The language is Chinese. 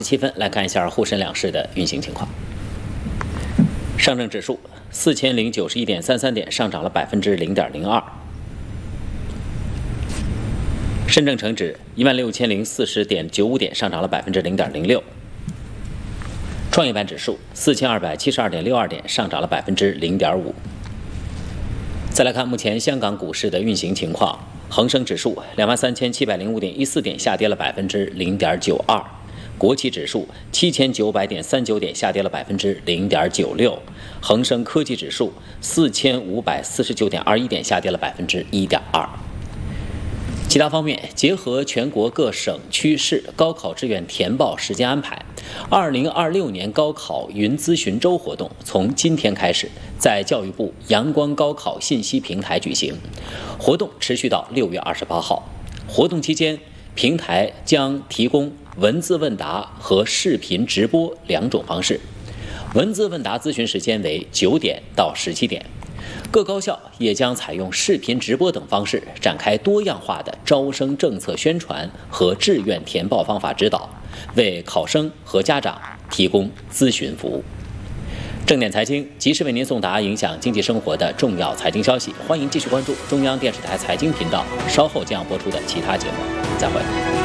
7分来看一下沪深两市的运行情况。上证指数4091.33点，上涨了0.02%。深证成指16040.95点，上涨了0.06%。创业板指数4272.62点，上涨了0.5%。再来看目前香港股市的运行情况，恒生指数23705.14点，下跌了0.92%。国企指数7900.39点，下跌了0.96%，恒生科技指数4549.21点，下跌了1.2%。其他方面，结合全国各省区市高考志愿填报时间安排，2026年高考云咨询周活动从今天开始在教育部阳光高考信息平台举行，活动持续到6月28号。活动期间，平台将提供文字问答和视频直播两种方式。文字问答咨询时间为9点到17点。各高校也将采用视频直播等方式，展开多样化的招生政策宣传和志愿填报方法指导，为考生和家长提供咨询服务。正点财经及时为您送达影响经济生活的重要财经消息，欢迎继续关注中央电视台财经频道稍后将要播出的其他节目。再会。